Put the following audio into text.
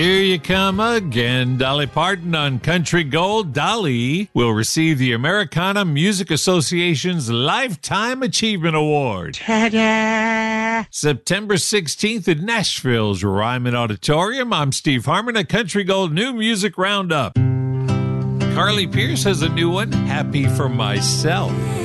Here you come again. Dolly Parton on Country Gold. Dolly will receive the Americana Music Association's Lifetime Achievement Award. Ta-da! September 16th at Nashville's Ryman Auditorium. I'm Steve Harmon, a Country Gold New Music Roundup. Carly Pearce has a new one, Happy for Myself.